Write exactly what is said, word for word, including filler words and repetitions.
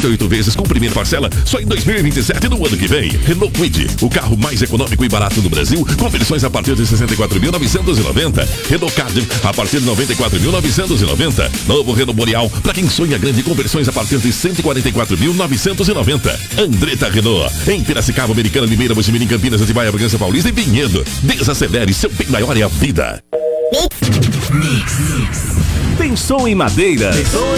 trinta e oito vezes com primeira parcela só em dois mil e vinte e sete do ano que vem. Renault Kwid, o carro mais econômico e barato do Brasil, com versões a partir de sessenta e quatro mil novecentos e noventa. Renault Kadett a partir de noventa e quatro mil novecentos e noventa. Novo Renault Boreal, para quem sonha grande, com versões a partir de cento e quarenta e quatro mil novecentos e noventa. Andretta Renault, em Piracicaba, Americana, Limeira, Mojimirim, Campinas, Atibaia, Bragança Paulista e Vinhedo. Desacelere, seu bem maior é a vida. Mix. Mix. Pensou em madeira?